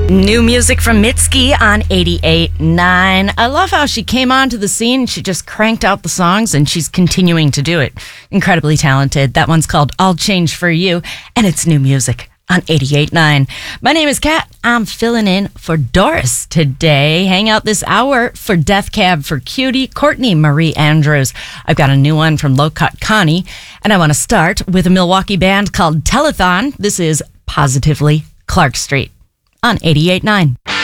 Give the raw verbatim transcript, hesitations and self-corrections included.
New music from Mitski on eighty-eight point nine. I love how she came onto the scene. She just cranked out the songs, and she's continuing to do it. Incredibly talented. That one's called I'll Change For You, and it's new music on eighty-eight point nine. My name is Kat. I'm filling in for Doris today. Hang out this hour for Death Cab for Cutie, Courtney Marie Andrews. I've got a new one from Low Cut Connie, and I want to start with a Milwaukee band called Telethon. This is Positively Clark Street on eighty-eight point nine.